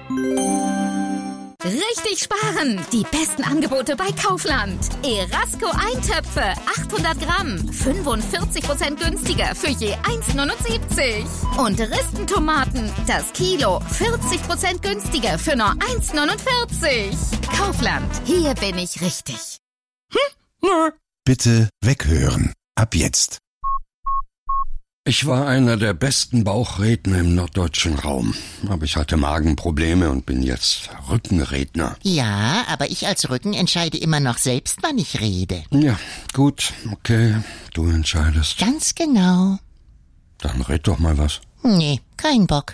Richtig sparen! Die besten Angebote bei Kaufland. Erasco Eintöpfe, 800 Gramm, 45% günstiger für je 1,79. Und Ristentomaten, das Kilo, 40% günstiger für nur 1,49. Kaufland, hier bin ich richtig. Bitte weghören. Ab jetzt. Ich war einer der besten Bauchredner im norddeutschen Raum, aber ich hatte Magenprobleme und bin jetzt Rückenredner. Ja, aber ich als Rücken entscheide immer noch selbst, wann ich rede. Ja, gut, okay, du entscheidest. Ganz genau. Dann red doch mal was. Nee, kein Bock.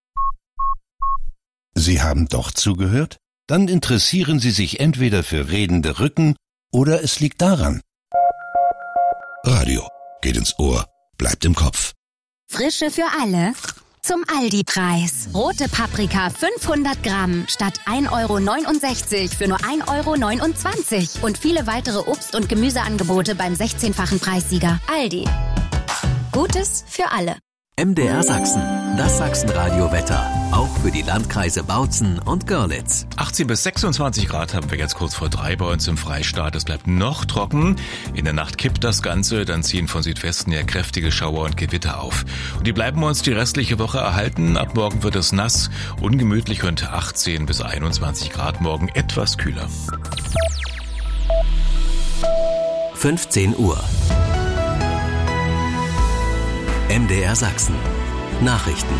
Sie haben doch zugehört? Dann interessieren Sie sich entweder für redende Rücken oder es liegt daran. Radio geht ins Ohr. Bleibt im Kopf. Frische für alle zum Aldi-Preis. Rote Paprika 500 Gramm statt 1,69 € für nur 1,29 € und viele weitere Obst- und Gemüseangebote beim 16-fachen Preissieger. Aldi. Gutes für alle. MDR Sachsen, das Sachsenradio-Wetter. Auch für die Landkreise Bautzen und Görlitz. 18 bis 26 Grad haben wir jetzt kurz vor 3 bei uns im Freistaat. Es bleibt noch trocken. In der Nacht kippt das Ganze, dann ziehen von Südwesten ja kräftige Schauer und Gewitter auf. Und die bleiben uns die restliche Woche erhalten. Ab morgen wird es nass, ungemütlich und 18 bis 21 Grad, morgen etwas kühler. 15 Uhr. MDR Sachsen. Nachrichten.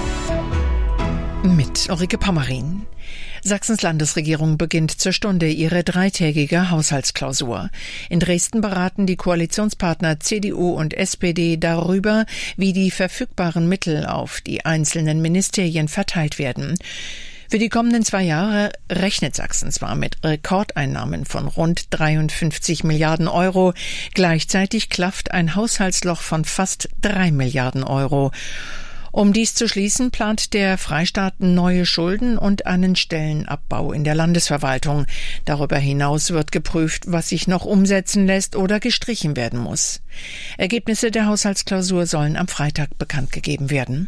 Mit Ulrike Pommerin. Sachsens Landesregierung beginnt zur Stunde ihre 3-tägige Haushaltsklausur. In Dresden beraten die Koalitionspartner CDU und SPD darüber, wie die verfügbaren Mittel auf die einzelnen Ministerien verteilt werden. Für die kommenden 2 Jahre rechnet Sachsen zwar mit Rekordeinnahmen von rund 53 Milliarden Euro, gleichzeitig klafft ein Haushaltsloch von fast 3 Milliarden Euro. Um dies zu schließen, plant der Freistaat neue Schulden und einen Stellenabbau in der Landesverwaltung. Darüber hinaus wird geprüft, was sich noch umsetzen lässt oder gestrichen werden muss. Ergebnisse der Haushaltsklausur sollen am Freitag bekannt gegeben werden.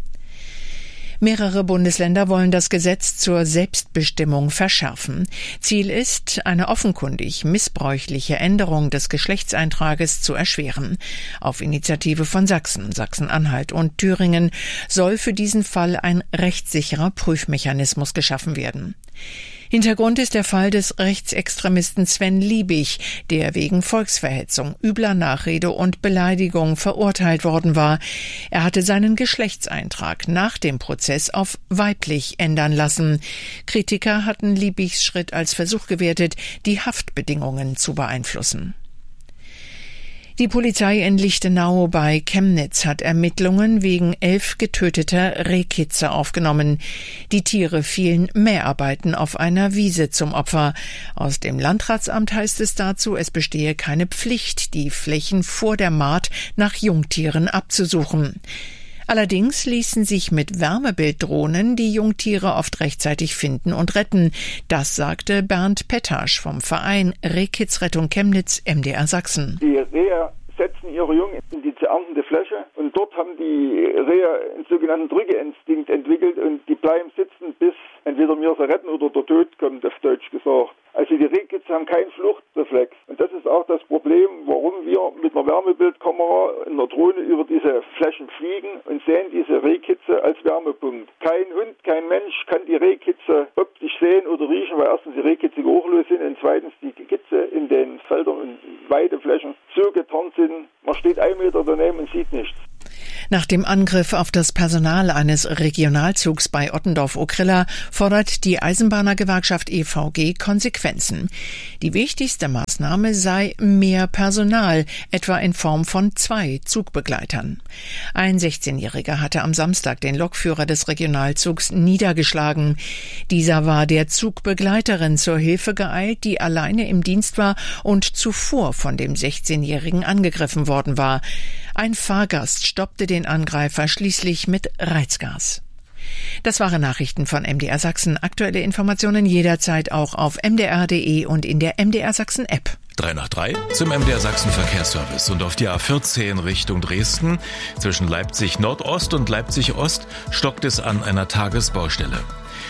Mehrere Bundesländer wollen das Gesetz zur Selbstbestimmung verschärfen. Ziel ist, eine offenkundig missbräuchliche Änderung des Geschlechtseintrages zu erschweren. Auf Initiative von Sachsen, Sachsen-Anhalt und Thüringen soll für diesen Fall ein rechtssicherer Prüfmechanismus geschaffen werden. Hintergrund ist der Fall des Rechtsextremisten Sven Liebig, der wegen Volksverhetzung, übler Nachrede und Beleidigung verurteilt worden war. Er hatte seinen Geschlechtseintrag nach dem Prozess auf weiblich ändern lassen. Kritiker hatten Liebigs Schritt als Versuch gewertet, die Haftbedingungen zu beeinflussen. Die Polizei in Lichtenau bei Chemnitz hat Ermittlungen wegen 11 getöteter Rehkitze aufgenommen. Die Tiere fielen Mäharbeiten auf einer Wiese zum Opfer. Aus dem Landratsamt heißt es dazu, es bestehe keine Pflicht, die Flächen vor der Mahd nach Jungtieren abzusuchen. Allerdings ließen sich mit Wärmebilddrohnen die Jungtiere oft rechtzeitig finden und retten. Das sagte Bernd Pettasch vom Verein Rehkitzrettung Chemnitz, MDR Sachsen. Die Rehe setzen ihre Jungen in die zu erntende Fläche und dort haben die Rehe einen sogenannten Drückeinstinkt entwickelt und die bleiben sitzen, bis entweder wir sie retten oder der Tod kommt, auf Deutsch gesagt. Also die Rehkitze haben keinen Fluchtreflex. Und das ist auch das Problem, warum wir mit einer Wärmebildkamera in einer Drohne über diese Flächen fliegen und sehen diese Rehkitze als Wärmepunkt. Kein Hund, kein Mensch kann die Rehkitze optisch sehen oder riechen, weil erstens die Rehkitze geruchlos sind und zweitens die Kitze in den Feldern und Weideflächen so getarnt sind, man steht 1 Meter daneben und sieht nichts. Nach dem Angriff auf das Personal eines Regionalzugs bei Ottendorf-Okrilla fordert die Eisenbahnergewerkschaft EVG Konsequenzen. Die wichtigste Maßnahme sei mehr Personal, etwa in Form von 2 Zugbegleitern. Ein 16-Jähriger hatte am Samstag den Lokführer des Regionalzugs niedergeschlagen. Dieser war der Zugbegleiterin zur Hilfe geeilt, die alleine im Dienst war und zuvor von dem 16-Jährigen angegriffen worden war. Ein Fahrgast stoppte den Angreifer schließlich mit Reizgas. Das waren Nachrichten von MDR Sachsen. Aktuelle Informationen jederzeit auch auf mdr.de und in der MDR Sachsen App. 3 nach 3 zum MDR Sachsen Verkehrsservice und auf die A14 Richtung Dresden. Zwischen Leipzig Nordost und Leipzig Ost stockt es an einer Tagesbaustelle.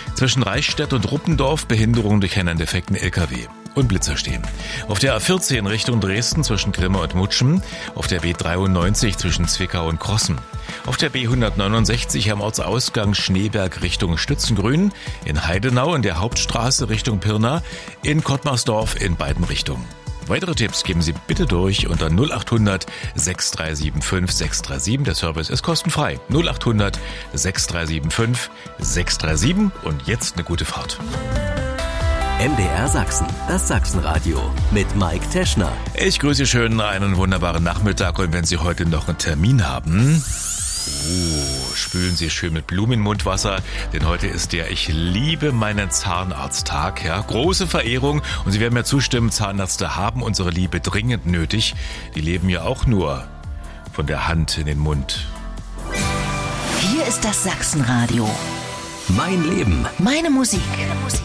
Zwischen Reichstätt und Ruppendorf Behinderung durch einen defekten LKW. Und Blitzer stehen. Auf der A14 Richtung Dresden zwischen Grimme und Mutschen. Auf der B93 zwischen Zwickau und Krossen. Auf der B169 am Ortsausgang Schneeberg Richtung Stützengrün. In Heidenau in der Hauptstraße Richtung Pirna. In Kottmarsdorf in beiden Richtungen. Weitere Tipps geben Sie bitte durch unter 0800 6375 637. Der Service ist kostenfrei. 0800 6375 637. Und jetzt eine gute Fahrt. MDR Sachsen, das Sachsenradio mit Mike Teschner. Ich grüße Sie schön, einen wunderbaren Nachmittag, und wenn Sie heute noch einen Termin haben, spülen Sie schön mit Blumenmundwasser, denn heute ist der Ich liebe meinen Zahnarzttag. Ja, große Verehrung, und Sie werden mir zustimmen, Zahnärzte haben unsere Liebe dringend nötig. Die leben ja auch nur von der Hand in den Mund. Hier ist das Sachsenradio. Mein Leben. Meine Musik.